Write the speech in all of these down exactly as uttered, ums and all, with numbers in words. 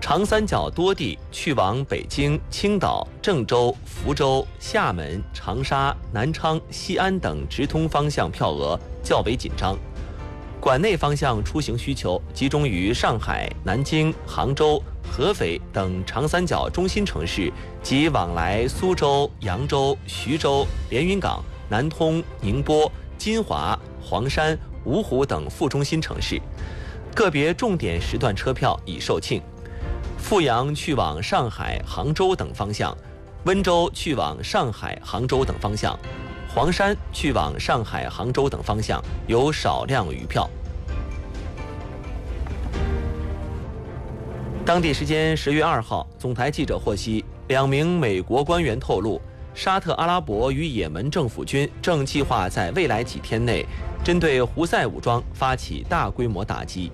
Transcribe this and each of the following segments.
长三角多地去往北京、青岛、郑州、福州、厦门、长沙、南昌、西安等直通方向票额较为紧张。管内方向出行需求集中于上海、南京、杭州、合肥等长三角中心城市及往来苏州、扬州、徐州、连云港、南通、宁波、金华、黄山、芜湖等副中心城市。个别重点时段车票已售罄。阜阳去往上海、杭州等方向，温州去往上海、杭州等方向，黄山去往上海、杭州等方向有少量余票。当地时间十月二号，总台记者获悉，两名美国官员透露，沙特阿拉伯与也门政府军正计划在未来几天内针对胡塞武装发起大规模打击。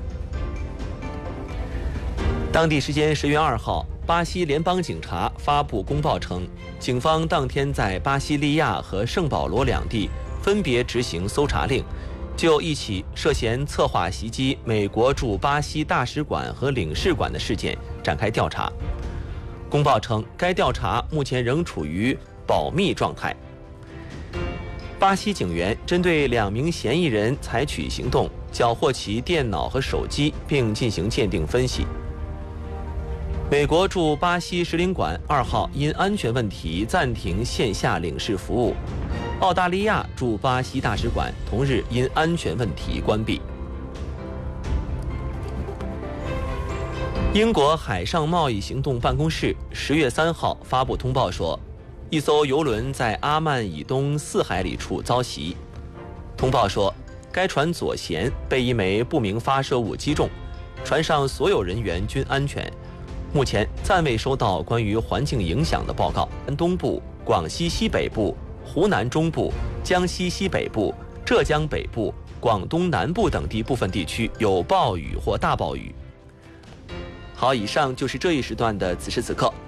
当地时间十月二号，巴西联邦警察发布公报称，警方当天在巴西利亚和圣保罗两地分别执行搜查令，就一起涉嫌策划袭击美国驻巴西大使馆和领事馆的事件展开调查。公报称，该调查目前仍处于保密状态。巴西警员针对两名嫌疑人采取行动，缴获其电脑和手机，并进行鉴定分析。美国驻巴西使领馆二号因安全问题暂停线下领事服务，澳大利亚驻巴西大使馆同日因安全问题关闭。英国海上贸易行动办公室十月三号发布通报说，一艘邮轮在阿曼以东四海里处遭袭。通报说，该船左舷被一枚不明发射物击中，船上所有人员均安全。目前暂未收到关于环境影响的报告。东部、广西西北部、湖南中部、江西西北部、浙江北部、广东南部等地部分地区有暴雨或大暴雨。好，以上就是这一时段的此时此刻